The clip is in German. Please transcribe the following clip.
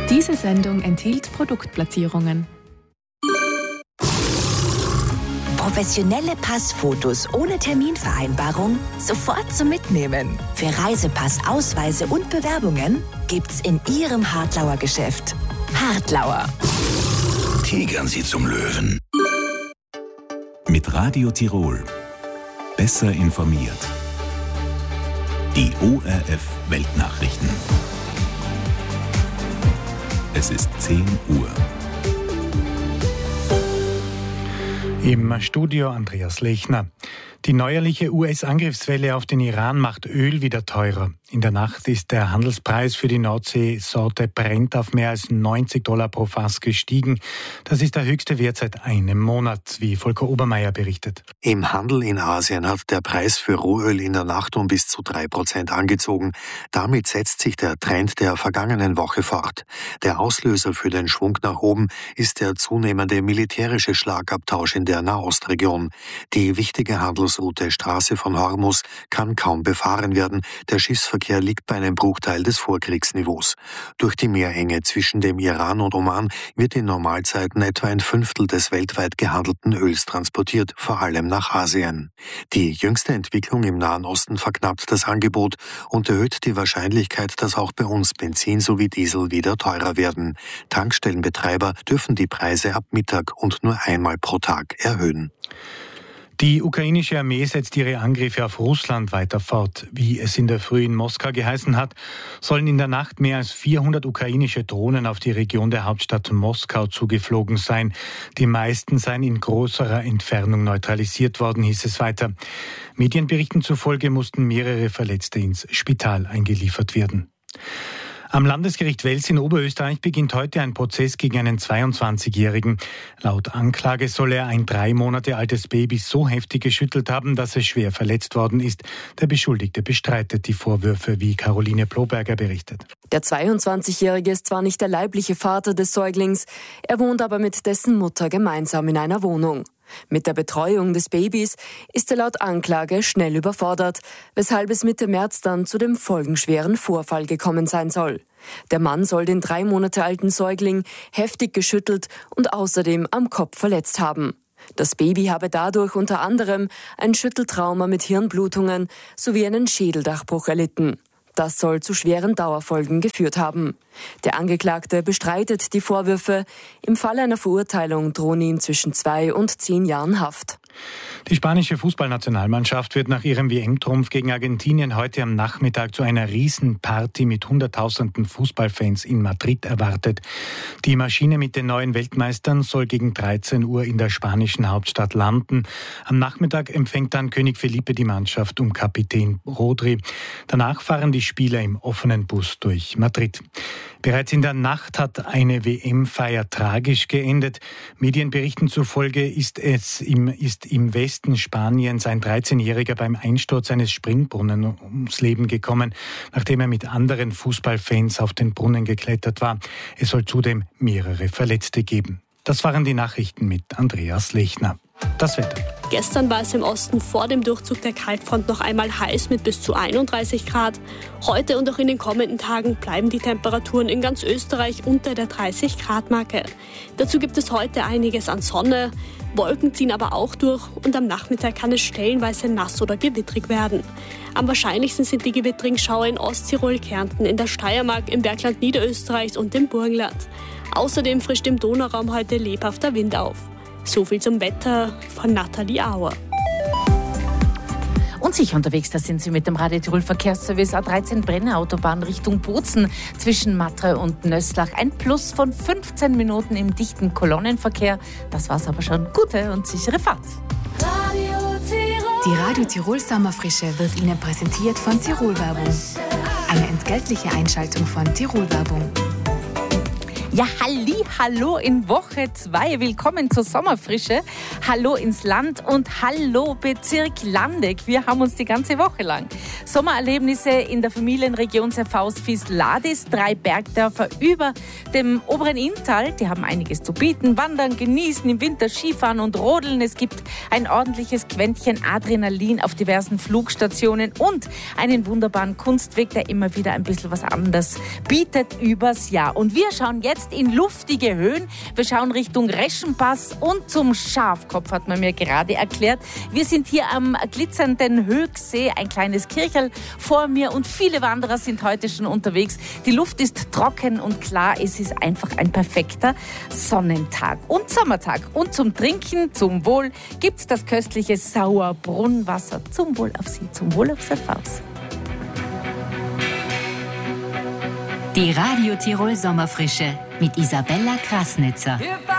Diese Sendung enthielt Produktplatzierungen. Professionelle Passfotos ohne Terminvereinbarung sofort zum Mitnehmen. Für Reisepass, Ausweise und Bewerbungen gibt's in Ihrem Hartlauer Geschäft. Hartlauer. Tigern Sie zum Löwen. Mit Radio Tirol. Besser informiert. Die ORF Weltnachrichten. Es ist 10 Uhr. Im Studio Andreas Lechner. Die neuerliche US-Angriffswelle auf den Iran macht Öl wieder teurer. In der Nacht ist der Handelspreis für die Nordsee-Sorte Brent auf mehr als $90 pro Fass gestiegen. Das ist der höchste Wert seit einem Monat, wie Volker Obermeier berichtet. Im Handel in Asien hat der Preis für Rohöl in der Nacht um bis zu 3% angezogen. Damit setzt sich der Trend der vergangenen Woche fort. Der Auslöser für den Schwung nach oben ist der zunehmende militärische Schlagabtausch in der Nahostregion. Die wichtige Handelsroute Straße von Hormuz kann kaum befahren werden. Der Schiffsverkehr liegt bei einem Bruchteil des Vorkriegsniveaus. Durch die Meerenge zwischen dem Iran und Oman wird in Normalzeiten etwa ein Fünftel des weltweit gehandelten Öls transportiert, vor allem nach Asien. Die jüngste Entwicklung im Nahen Osten verknappt das Angebot und erhöht die Wahrscheinlichkeit, dass auch bei uns Benzin sowie Diesel wieder teurer werden. Tankstellenbetreiber dürfen die Preise ab Mittag und nur einmal pro Tag erhöhen. Die ukrainische Armee setzt ihre Angriffe auf Russland weiter fort. Wie es in der Früh in Moskau geheißen hat, sollen in der Nacht mehr als 400 ukrainische Drohnen auf die Region der Hauptstadt Moskau zugeflogen sein. Die meisten seien in größerer Entfernung neutralisiert worden, hieß es weiter. Medienberichten zufolge mussten mehrere Verletzte ins Spital eingeliefert werden. Am Landesgericht Wels in Oberösterreich beginnt heute ein Prozess gegen einen 22-Jährigen. Laut Anklage soll er ein 3 Monate altes Baby so heftig geschüttelt haben, dass es schwer verletzt worden ist. Der Beschuldigte bestreitet die Vorwürfe, wie Caroline Ploberger berichtet. Der 22-Jährige ist zwar nicht der leibliche Vater des Säuglings, er wohnt aber mit dessen Mutter gemeinsam in einer Wohnung. Mit der Betreuung des Babys ist er laut Anklage schnell überfordert, weshalb es Mitte März dann zu dem folgenschweren Vorfall gekommen sein soll. Der Mann soll den 3 Monate alten Säugling heftig geschüttelt und außerdem am Kopf verletzt haben. Das Baby habe dadurch unter anderem ein Schütteltrauma mit Hirnblutungen sowie einen Schädeldurchbruch erlitten. Das soll zu schweren Dauerfolgen geführt haben. Der Angeklagte bestreitet die Vorwürfe. Im Fall einer Verurteilung drohen ihm zwischen 2 und 10 Jahren Haft. Die spanische Fußballnationalmannschaft wird nach ihrem WM-Trumpf gegen Argentinien heute am Nachmittag zu einer Riesenparty mit Hunderttausenden Fußballfans in Madrid erwartet. Die Maschine mit den neuen Weltmeistern soll gegen 13 Uhr in der spanischen Hauptstadt landen. Am Nachmittag empfängt dann König Felipe die Mannschaft um Kapitän Rodri. Danach fahren die Spieler im offenen Bus durch Madrid. Bereits in der Nacht hat eine WM-Feier tragisch geendet. Medienberichten zufolge ist im Westen Spaniens ein 13-Jähriger beim Einsturz eines Springbrunnen ums Leben gekommen, nachdem er mit anderen Fußballfans auf den Brunnen geklettert war. Es soll zudem mehrere Verletzte geben. Das waren die Nachrichten mit Andreas Lechner. Das Wetter. Gestern war es im Osten vor dem Durchzug der Kaltfront noch einmal heiß mit bis zu 31 Grad. Heute und auch in den kommenden Tagen bleiben die Temperaturen in ganz Österreich unter der 30-Grad-Marke. Dazu gibt es heute einiges an Sonne. Wolken ziehen aber auch durch und am Nachmittag kann es stellenweise nass oder gewittrig werden. Am wahrscheinlichsten sind die gewittrigen Schauer in Osttirol, Kärnten, in der Steiermark, im Bergland Niederösterreichs und im Burgenland. Außerdem frischt im Donauraum heute lebhafter Wind auf. So viel zum Wetter von Nathalie Auer. Und sicher unterwegs, da sind Sie mit dem Radio Tirol Verkehrsservice A13 Brenner Autobahn Richtung Bozen zwischen Matre und Nösslach. Ein Plus von 15 Minuten im dichten Kolonnenverkehr. Das war's aber schon. Gute und sichere Fahrt. Die Radio Tirol Sommerfrische wird Ihnen präsentiert von Tirol Werbung. Eine entgeltliche Einschaltung von Tirol Werbung. Ja, hallo in Woche 2. Willkommen zur Sommerfrische. Hallo ins Land und hallo Bezirk Landeck. Wir haben uns die ganze Woche lang Sommererlebnisse in der Familienregion Serfaus-Vis-Ladis, 3 Bergdörfer über dem oberen Inntal. Die haben einiges zu bieten. Wandern, genießen, im Winter Skifahren und Rodeln. Es gibt ein ordentliches Quäntchen Adrenalin auf diversen Flugstationen und einen wunderbaren Kunstweg, der immer wieder ein bisschen was anderes bietet übers Jahr. Und wir schauen jetzt in luftige Höhen. Wir schauen Richtung Reschenpass und zum Schafkopf, hat man mir gerade erklärt. Wir sind hier am glitzernden Höchsee, ein kleines Kircherl vor mir und viele Wanderer sind heute schon unterwegs. Die Luft ist trocken und klar. Es ist einfach ein perfekter Sonnentag und Sommertag. Und zum Trinken, zum Wohl, gibt's das köstliche Sauerbrunnenwasser. Zum Wohl auf Sie, zum Wohl auf Serfaus. Die Radio Tirol Sommerfrische mit Isabella Krasnitzer.